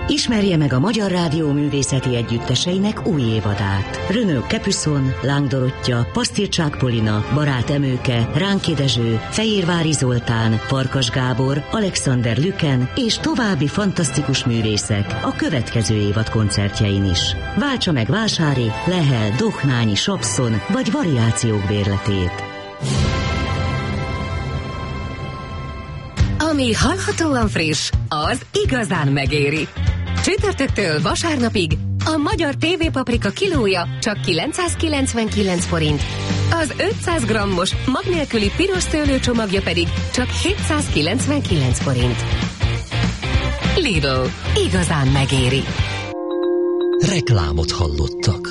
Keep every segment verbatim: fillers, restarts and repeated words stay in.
Ismerje meg a Magyar Rádió művészeti együtteseinek új évadát. Renaud Capuçon, Láng Dorottya, Pasztircsák Polina, Barát Emőke, Ránki Dezső, Fehérvári Zoltán, Farkas Gábor, Alexander Lüken és további fantasztikus művészek a következő évad koncertjein is. Váltsa meg Vásári, Lehel, Dohnányi, Sapszon vagy variációk bérletét. Ami hallhatóan friss, az igazán megéri. Csütörtöktől vasárnapig a magyar té vé paprika kilója csak kilencszázkilencvenkilenc forint, az ötszáz grammos mag nélküli piros szőlőcsomagja pedig csak hétszázkilencvenkilenc forint. Lidl, igazán megéri. Reklámot hallottak.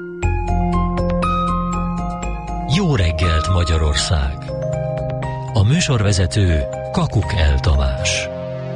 Jó reggelt, Magyarország! A műsorvezető Kakuk El Tamás.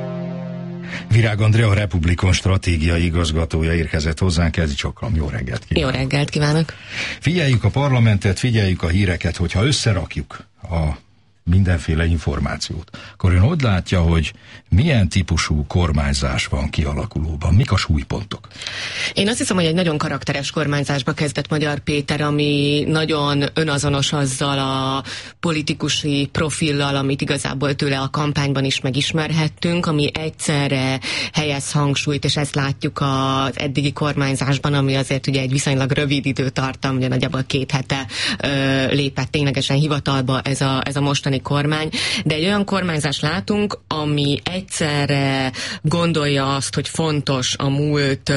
Virág Andrea, a Republikon stratégiai igazgatója érkezett hozzánk, ez csakram. Jó reggelt kívánok! Jó reggelt kívánok! Figyeljük a parlamentet, figyeljük a híreket, hogyha összerakjuk a mindenféle információt, akkor ön hogy látja, hogy milyen típusú kormányzás van kialakulóban? Mik a súlypontok? Én azt hiszem, hogy egy nagyon karakteres kormányzásba kezdett Magyar Péter, ami nagyon önazonos azzal a politikusi profillal, amit igazából tőle a kampányban is megismerhettünk, ami egyszerre helyez hangsúlyt, és ezt látjuk az eddigi kormányzásban, ami azért ugye egy viszonylag rövid időtartam, ugye nagyjából két hete ö, lépett ténylegesen hivatalba ez a, ez a mostani kormány, de egy olyan kormányzást látunk, ami egyszerre gondolja azt, hogy fontos a múlt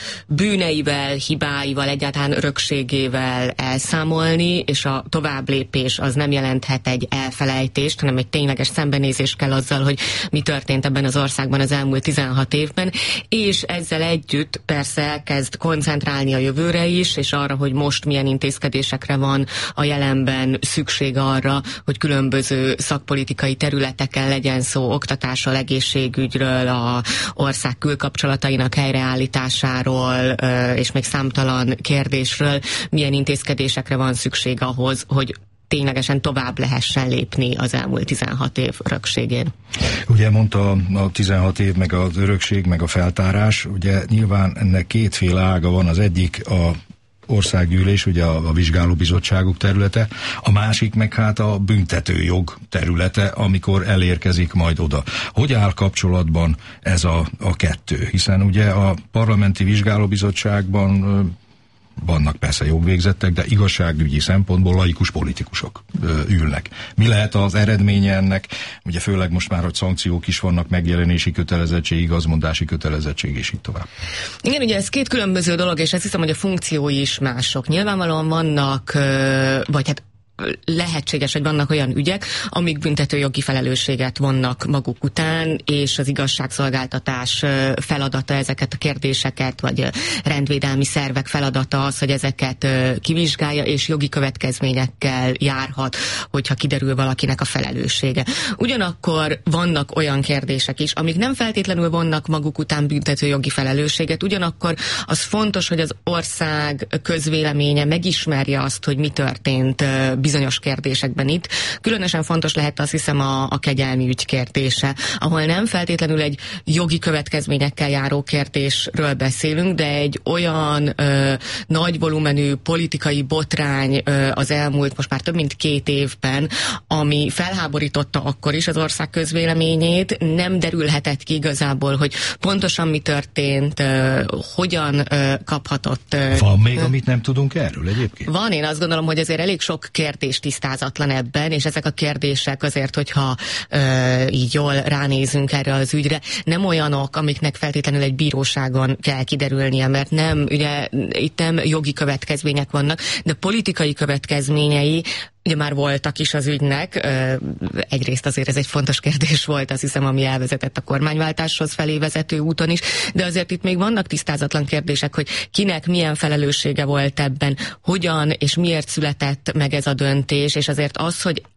bűneivel, hibáival, egyáltalán örökségével elszámolni, és a továbblépés az nem jelenthet egy elfelejtést, hanem egy tényleges szembenézés kell azzal, hogy mi történt ebben az országban az elmúlt tizenhat évben, és ezzel együtt persze elkezd koncentrálni a jövőre is, és arra, hogy most milyen intézkedésekre van a jelenben szükség arra, hogy különböző szakpolitikai területeken legyen szó oktatásról, egészségügyről, a ország külkapcsolatainak helyreállításáról, és még számtalan kérdésről, milyen intézkedésekre van szükség ahhoz, hogy ténylegesen tovább lehessen lépni az elmúlt tizenhat év örökségén. Ugye mondta a tizenhat év, meg az örökség, meg a feltárás, ugye nyilván ennek kétféle ága van, az egyik a országgyűlés, ugye a, a vizsgálóbizottságok területe, a másik meg hát a büntetőjog területe, amikor elérkezik majd oda. Hogy áll kapcsolatban ez a, a kettő? Hiszen ugye a parlamenti vizsgálóbizottságban vannak persze jogvégzettek, de igazságügyi szempontból laikus politikusok ö, ülnek. Mi lehet az eredménye ennek? Ugye főleg most már, hogy szankciók is vannak, megjelenési kötelezettség, igazmondási kötelezettség, és így tovább. Igen, ugye ez két különböző dolog, és azt hiszem, hogy a funkciói is mások. Nyilvánvalóan vannak, ö, vagy hát lehetséges, hogy vannak olyan ügyek, amik büntetőjogi felelősséget vonnak maguk után, és az igazságszolgáltatás feladata ezeket a kérdéseket, vagy rendvédelmi szervek feladata az, hogy ezeket kivizsgálja, és jogi következményekkel járhat, hogyha kiderül valakinek a felelőssége. Ugyanakkor vannak olyan kérdések is, amik nem feltétlenül vonnak maguk után büntetőjogi felelősséget, ugyanakkor az fontos, hogy az ország közvéleménye megismerje azt, hogy mi történt bizonyos kérdésekben itt. Különösen fontos lehet, azt hiszem, a, a kegyelmi ügy kérdése, ahol nem feltétlenül egy jogi következményekkel járó kérdésről beszélünk, de egy olyan ö, nagy volumenű politikai botrány ö, az elmúlt most már több mint két évben, ami felháborította akkor is az ország közvéleményét, nem derülhetett ki igazából, hogy pontosan mi történt, ö, hogyan ö, kaphatott. Ö, Van még, ö, amit nem tudunk erről egyébként? Van, én azt gondolom, hogy azért elég sok kérdés tisztázatlan ebben, és ezek a kérdések azért, hogyha ö, így jól ránézünk erre az ügyre, nem olyanok, amiknek feltétlenül egy bíróságon kell kiderülnie, mert nem, ugye itt nem jogi következmények vannak, de politikai következményei ugye már voltak is az ügynek. Egyrészt azért ez egy fontos kérdés volt, azt hiszem, ami elvezetett a kormányváltáshoz felé vezető úton is, de azért itt még vannak tisztázatlan kérdések, hogy kinek milyen felelőssége volt ebben, hogyan és miért született meg ez a döntés, és azért az, hogy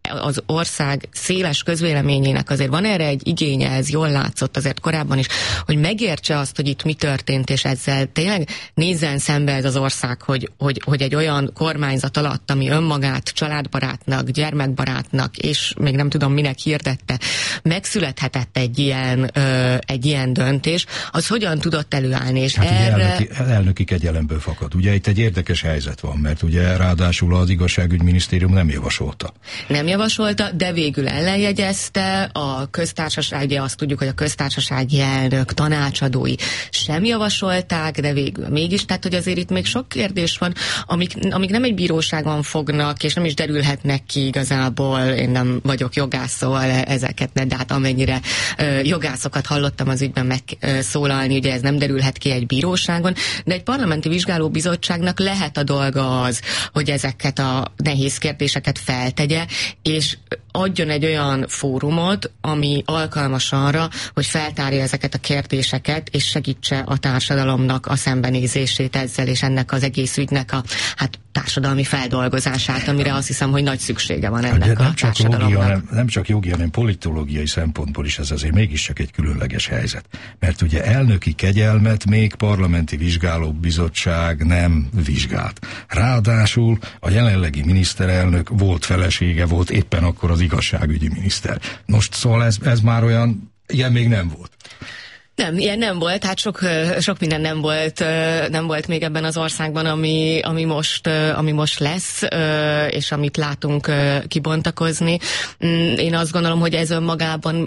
az ország széles közvéleményének azért van erre egy igénye, ez jól látszott azért korábban is, hogy megértse azt, hogy itt mi történt, és ezzel tényleg nézzen szembe ez az ország, hogy, hogy, hogy egy olyan kormányzat alatt, ami önmagát családbarátnak, gyermekbarátnak, és még nem tudom minek hirdette, megszülethetett egy ilyen, ö, egy ilyen döntés, az hogyan tudott előállni, és hát erre... Ugye elnöki, elnöki kegyelemből fakad. Ugye itt egy érdekes helyzet van, mert ugye ráadásul az igazságügyminisztérium nem javasolta. Nem javasolta, de végül ellenjegyezte, a köztársaság, ugye azt tudjuk, hogy a köztársasági elnök tanácsadói sem javasolták, de végül mégis, tehát hogy azért itt még sok kérdés van, amik, amik nem egy bíróságon fognak, és nem is derülhetnek ki igazából, én nem vagyok jogász, szóval ezeket, de hát amennyire ö, jogászokat hallottam az ügyben megszólalni, ugye ez nem derülhet ki egy bíróságon, de egy parlamenti vizsgálóbizottságnak lehet a dolga az, hogy ezeket a nehéz kérdéseket feltegye, és adjon egy olyan fórumot, ami alkalmas arra, hogy feltárja ezeket a kérdéseket, és segítse a társadalomnak a szembenézését ezzel, és ennek az egész ügynek a hát, társadalmi feldolgozását, amire azt hiszem, hogy nagy szüksége van ennek ugye a nem csak társadalomnak. Jogi, hanem, nem csak jogi, hanem politológiai szempontból is ez azért mégiscsak egy különleges helyzet. Mert ugye elnöki kegyelmet még parlamenti vizsgálóbizottság nem vizsgált. Ráadásul a jelenlegi miniszterelnök volt felesége, volt éppen akkor az igazságügyi miniszter. Most szóval ez, ez már olyan, ilyen még nem volt. Nem, ilyen nem volt, hát sok, sok minden nem volt, nem volt még ebben az országban, ami, ami, most, ami most lesz, és amit látunk kibontakozni. Én azt gondolom, hogy ez önmagában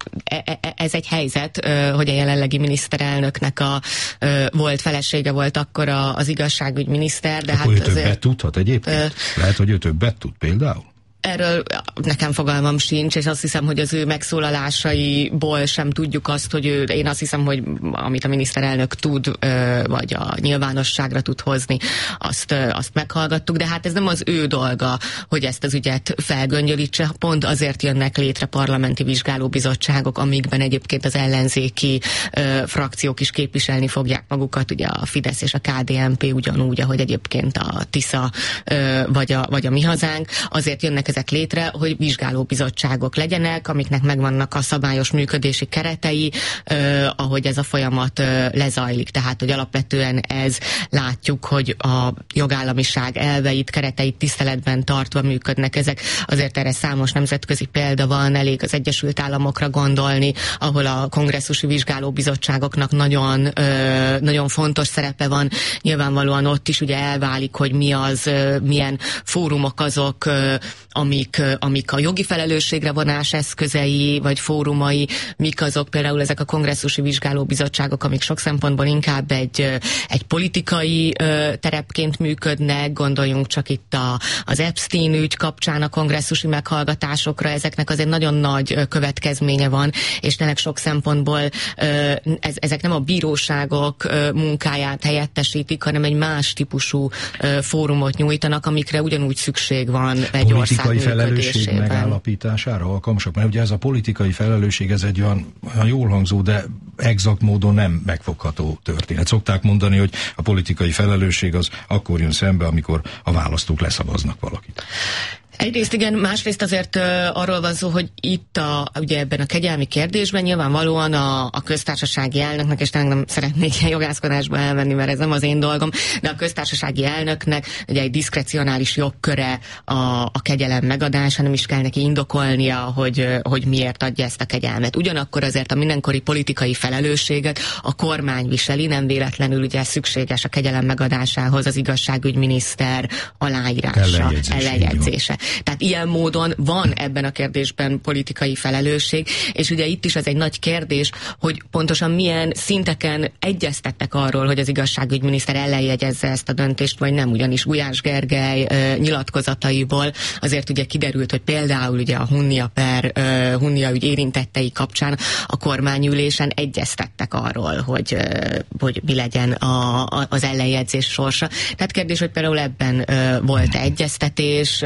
ez egy helyzet, hogy a jelenlegi miniszterelnöknek a volt felesége volt akkor az igazságügyminiszter, de akkor hát ő többet azért, tudhat egyébként? Lehet, hogy ő többet tud például? Erről nekem fogalmam sincs, és azt hiszem, hogy az ő megszólalásaiból sem tudjuk azt, hogy ő, én azt hiszem, hogy amit a miniszterelnök tud, vagy a nyilvánosságra tud hozni, azt, azt meghallgattuk, de hát ez nem az ő dolga, hogy ezt az ügyet felgöngyölítse. Pont azért jönnek létre parlamenti vizsgálóbizottságok, amikben egyébként az ellenzéki ö, frakciók is képviselni fogják magukat, ugye a Fidesz és a ká dé en pé ugyanúgy, ahogy egyébként a Tisza ö, vagy, a, vagy a Mi Hazánk. Azért jönnek ezek létre, hogy vizsgálóbizottságok legyenek, amiknek megvannak a szabályos működési keretei, eh, ahogy ez a folyamat eh, lezajlik. Tehát, hogy alapvetően ez látjuk, hogy a jogállamiság elveit, kereteit tiszteletben tartva működnek ezek. Azért erre számos nemzetközi példa van, elég az Egyesült Államokra gondolni, ahol a kongresszusi vizsgálóbizottságoknak nagyon, eh, nagyon fontos szerepe van. Nyilvánvalóan ott is ugye elválik, hogy mi az, eh, milyen fórumok azok, eh, amik, amik a jogi felelősségre vonás eszközei, vagy fórumai, mik azok például ezek a kongresszusi vizsgálóbizottságok, amik sok szempontból inkább egy, egy politikai ö, terepként működnek, gondoljunk csak itt a, az Epstein ügy kapcsán a kongresszusi meghallgatásokra, ezeknek azért nagyon nagy ö, következménye van, és tényleg sok szempontból ö, ez, ezek nem a bíróságok ö, munkáját helyettesítik, hanem egy más típusú ö, fórumot nyújtanak, amikre ugyanúgy szükség van egy ország politikai felelősség megállapítására alkalmasak, mert ugye ez a politikai felelősség, ez egy olyan, olyan jól hangzó, de exakt módon nem megfogható történet. Szokták mondani, hogy a politikai felelősség az akkor jön szembe, amikor a választók leszavaznak valakit. Egyrészt igen, másrészt azért uh, arról van szó, hogy itt a, ugye ebben a kegyelmi kérdésben nyilvánvalóan a, a köztársasági elnöknek, és nem szeretnék ilyen jogászkodásba elmenni, mert ez nem az én dolgom, de a köztársasági elnöknek ugye egy diszkrecionális jogköre a, a kegyelem megadása, nem is kell neki indokolnia, hogy, hogy miért adja ezt a kegyelmet. Ugyanakkor azért a mindenkori politikai felelősséget a kormány viseli, nem véletlenül ugye szükséges a kegyelem megadásához az igazságügyminiszter aláírása, ellenjegyzése. Tehát ilyen módon van ebben a kérdésben politikai felelősség, és ugye itt is ez egy nagy kérdés, hogy pontosan milyen szinteken egyeztettek arról, hogy az igazságügyminiszter ellenjegyezze ezt a döntést, vagy nem, ugyanis Gulyás Gergely uh, nyilatkozataiból azért ugye kiderült, hogy például ugye a Hunnia per uh, Hunnia ügy érintettei kapcsán a kormányülésen egyeztettek arról, hogy, uh, hogy mi legyen a, a, az ellenjegyzés sorsa. Tehát kérdés, hogy például ebben uh, volt egyeztetés, uh,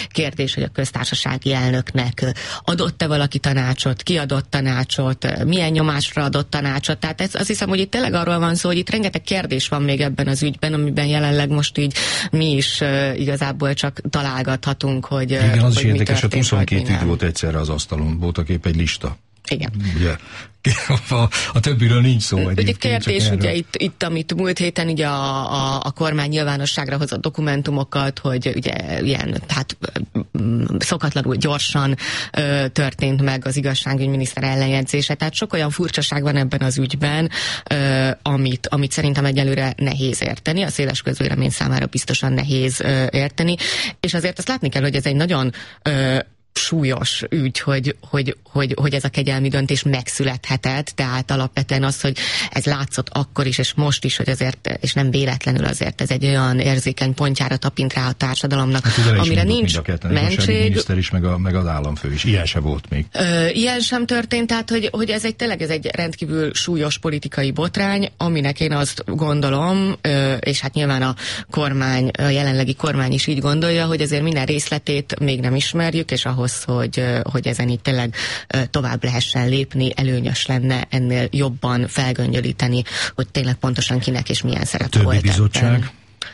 kérdés, hogy a köztársasági elnöknek adott-e valaki tanácsot, ki adott tanácsot, milyen nyomásra adott tanácsot. Tehát ez, azt hiszem, hogy itt tényleg arról van szó, hogy itt rengeteg kérdés van még ebben az ügyben, amiben jelenleg most így mi is uh, igazából csak találgathatunk, hogy igen, az hogy is érdekes, történt, a huszonkettő ügy nem. volt egyszerre az asztalon, voltak épp egy lista. Igen. Ugye, a, a többiről nincs szó. Ugye kérdés, ugye itt, itt, amit múlt héten ugye a, a, a kormány nyilvánosságra hozott dokumentumokat, hogy ugye ilyen, hát szokatlanul gyorsan ö, történt meg az igazságügyminiszter ellenjegyzése, tehát sok olyan furcsaság van ebben az ügyben, ö, amit, amit szerintem egyelőre nehéz érteni, a széles közvélemény számára biztosan nehéz ö, érteni, és azért azt látni kell, hogy ez egy nagyon ö, súlyos ügy, hogy, hogy, hogy, hogy ez a kegyelmi döntés megszülethetett, tehát alapvetően az, hogy ez látszott akkor is, és most is, hogy azért, és nem véletlenül azért ez egy olyan érzékeny pontjára tapint rá a társadalomnak, hát, amire nincs mentség. A miniszter is, meg, a, meg az államfő is. Ilyen sem volt még. Ö, ilyen sem történt, tehát hogy, hogy ez egy tényleg ez egy rendkívül súlyos politikai botrány, aminek én azt gondolom, ö, és hát nyilván a kormány, a jelenlegi kormány is így gondolja, hogy azért minden részletét még nem ismerjük, és ahhoz Hogy, hogy ezen itt tényleg tovább lehessen lépni, előnyös lenne ennél jobban felgöngyölíteni, hogy tényleg pontosan kinek és milyen szerep volt. Többi bizottság? Ebben.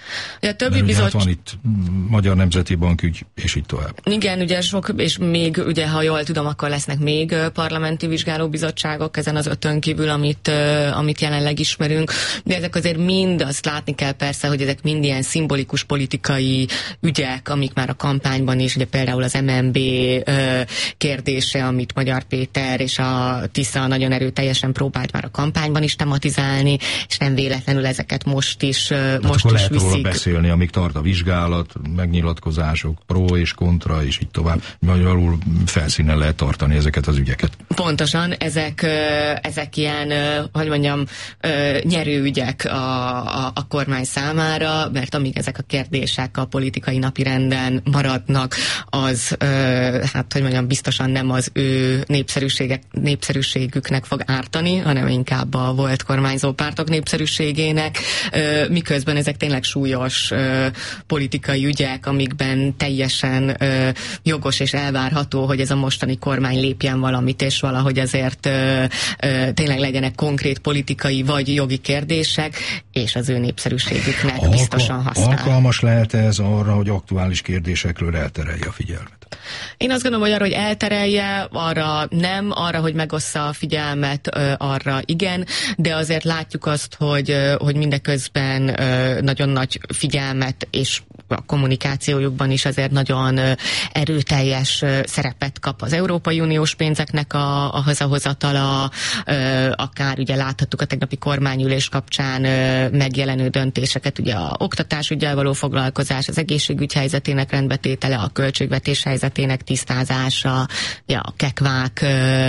A többi bizottság... Hát van itt Magyar Nemzeti Bank ügy, és így tovább. Igen, ugye sok, és még, ugye, ha jól tudom, akkor lesznek még parlamenti vizsgálóbizottságok ezen az ötön kívül, amit, amit jelenleg ismerünk, de ezek azért mind, azt látni kell persze, hogy ezek mind ilyen szimbolikus politikai ügyek, amik már a kampányban is, ugye például az em en bé kérdése, amit Magyar Péter és a Tisza nagyon erőteljesen próbált már a kampányban is tematizálni, és nem véletlenül ezeket most is, hát most is viszik. Beszélni, amíg tart a vizsgálat, megnyilatkozások, pro és kontra, és így tovább. Magyarul felszínen lehet tartani ezeket az ügyeket. Pontosan, ezek, ezek ilyen, hogy mondjam, nyerőügyek a, a, a kormány számára, mert amíg ezek a kérdések a politikai napirenden maradnak, az, hát, hogy mondjam, biztosan nem az ő népszerűségek, népszerűségüknek fog ártani, hanem inkább a volt kormányzó pártok népszerűségének, miközben ezek tényleg súlyos ö, politikai ügyek, amikben teljesen ö, jogos és elvárható, hogy ez a mostani kormány lépjen valamit, és valahogy azért ö, ö, tényleg legyenek konkrét politikai vagy jogi kérdések, és az ő népszerűségüknek Alka- biztosan használ. Alkalmas lehet ez arra, hogy aktuális kérdésekről elterelje a figyelmet? Én azt gondolom, hogy arra, hogy elterelje, arra nem, arra, hogy megossza a figyelmet, arra igen, de azért látjuk azt, hogy, hogy mindeközben nagyon nagy figyelmet és a kommunikációjukban is azért nagyon erőteljes szerepet kap az Európai Uniós pénzeknek a, a hazahozatala, akár ugye láthattuk a tegnapi kormányülés kapcsán megjelenő döntéseket, ugye a oktatásüggyel való foglalkozás, az egészségügy helyzetének rendbetétele, a költségvetés helyzetének tisztázása, ugye a kekvák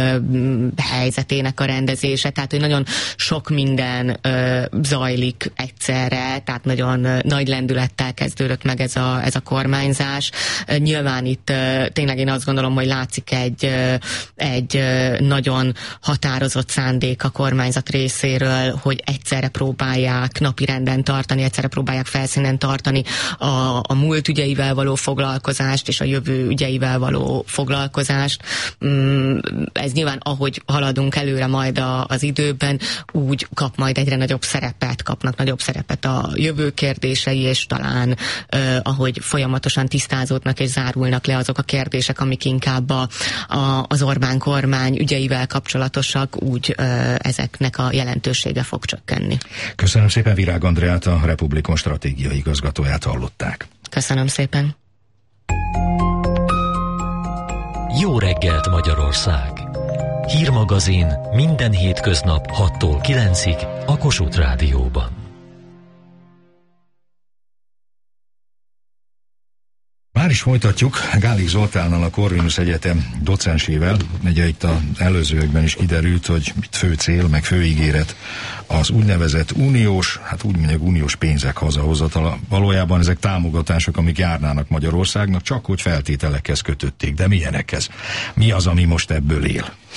helyzetének a rendezése, tehát hogy nagyon sok minden zajlik egyszerre, tehát nagyon nagy lendülettel kezdődött meg ez a, ez a kormányzás. Nyilván itt tényleg én azt gondolom, hogy látszik egy, egy nagyon határozott szándék a kormányzat részéről, hogy egyszerre próbálják napirenden tartani, egyszerre próbálják felszínen tartani a, a múlt ügyeivel való foglalkozást és a jövő ügyeivel való foglalkozást. Ez nyilván, ahogy haladunk előre majd a, az időben, úgy kap majd egyre nagyobb szerepet, kapnak nagyobb szerepet a jövő kérdései, és talán eh, ahogy folyamatosan tisztázódnak és zárulnak le azok a kérdések, amik inkább a, a, az Orbán kormány ügyeivel kapcsolatosak, úgy eh, ezeknek a jelentősége fog csökkenni. Köszönöm szépen, Virág Andreát, a Republikon stratégiai igazgatóját hallották. Köszönöm szépen. Jó reggelt, Magyarország! Hírmagazin minden hétköznap hattól kilencig a Kossuth Rádióban. Már is folytatjuk Gálik Zoltánnal, a Corvinus Egyetem docensével. Ugye itt az előzőekben is kiderült, hogy itt fő cél, meg fő ígéret az úgynevezett uniós, hát úgy mondjuk uniós pénzek hazahozatala. Valójában ezek támogatások, amik járnának Magyarországnak, csak hogy feltételekhez kötötték. De milyenekhez? Mi az, ami most ebből él?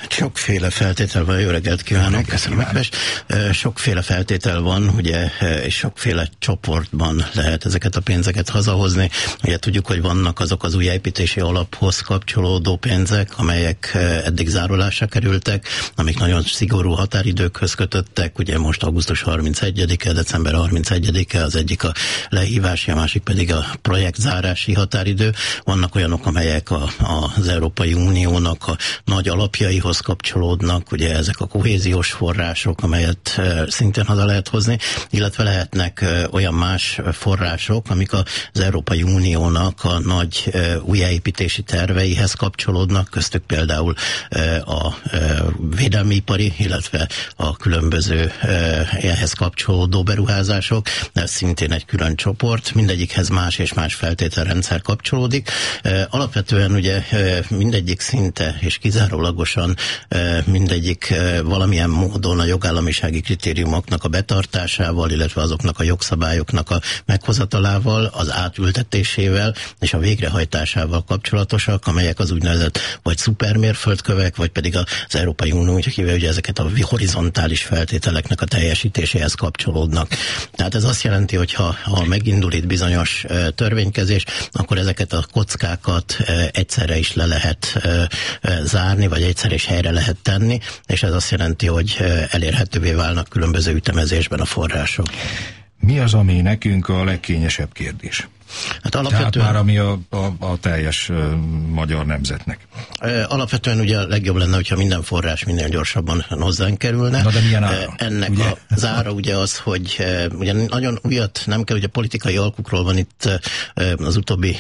Sokféle feltétel van, jó reggelt kívánok, köszönöm. Sokféle feltétel van, ugye, és sokféle csoportban lehet ezeket a pénzeket hazahozni. Ugye tudjuk, hogy vannak azok az újjáépítési alaphoz kapcsolódó pénzek, amelyek eddig zárolásra kerültek, amik nagyon szigorú határidőkhöz kötöttek, ugye most augusztus harmincegyedike, december harmincegyedike az egyik a lehívási, a másik pedig a projektzárási határidő. Vannak olyanok, amelyek a, a, az Európai Uniónak a nagy alapjaihoz kapcsolódnak, ugye ezek a kohéziós források, amelyet e, szintén haza lehet hozni, illetve lehetnek e, olyan más források, amik az Európai Uniónak a nagy e, újjáépítési terveihez kapcsolódnak, köztük például e, a e, védelmiipari, illetve a különböző e, ehhez kapcsolódó beruházások, ez szintén egy külön csoport, mindegyikhez más és más feltételrendszer kapcsolódik. E, alapvetően ugye e, mindegyik szinte és kizárólagosan mindegyik valamilyen módon a jogállamisági kritériumoknak a betartásával, illetve azoknak a jogszabályoknak a meghozatalával, az átültetésével és a végrehajtásával kapcsolatosak, amelyek az úgynevezett vagy szupermérföldkövek, vagy pedig az Európai Unió, úgyhogy ugye ezeket a horizontális feltételeknek a teljesítéséhez kapcsolódnak. Tehát ez azt jelenti, hogy ha, ha megindul itt bizonyos törvénykezés, akkor ezeket a kockákat egyszerre is le lehet zárni, vagy egyszer és helyre lehet tenni, és ez azt jelenti, hogy elérhetővé válnak különböző ütemezésben a források. Mi az, ami nekünk a legkényesebb kérdés? Hát alapvetően... Tehát már ami a, a, a teljes uh, magyar nemzetnek. Alapvetően ugye a legjobb lenne, hogyha minden forrás minél gyorsabban hozzánk kerülne. Na de milyen ára? Ennek ugye? Az ára ugye az, hogy ugye nagyon újat nem kell, ugye politikai alkukról van itt az utóbbi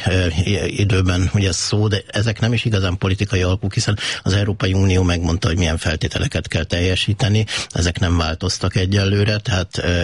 időben ugye szó, de ezek nem is igazán politikai alkuk, hiszen az Európai Unió megmondta, hogy milyen feltételeket kell teljesíteni, ezek nem változtak egyelőre, tehát